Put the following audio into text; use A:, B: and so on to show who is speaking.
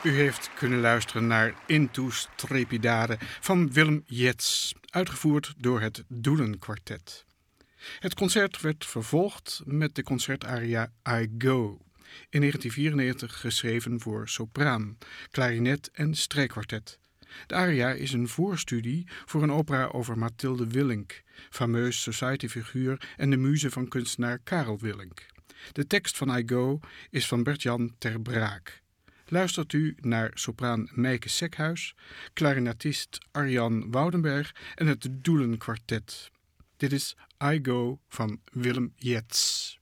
A: U heeft kunnen luisteren naar Into Strepidade van Willem Jets, uitgevoerd door het Doelenkwartet. Het concert werd vervolgd met de concertaria I Go, in 1994 geschreven voor sopraan, klarinet en strijkkwartet. De aria is een voorstudie voor een opera over Mathilde Willink, fameus society-figuur en de muze van kunstenaar Karel Willink. De tekst van I Go is van Bert-Jan ter Braak. Luistert u naar sopraan Meike Sekhuis, klarinetist Arjan Woudenberg en het Doelenkwartet. Dit is I Go van Willem Jets.